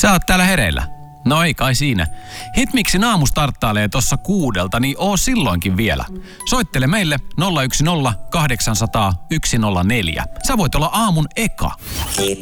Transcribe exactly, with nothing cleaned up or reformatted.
Sä oot täällä hereillä. No ei kai siinä. Hitmiksin aamu starttailee tossa kuudelta, niin oo silloinkin vielä. Soittele meille nolla yksi nolla kahdeksan nolla nolla yksi nolla neljä. Sä voit olla aamun eka.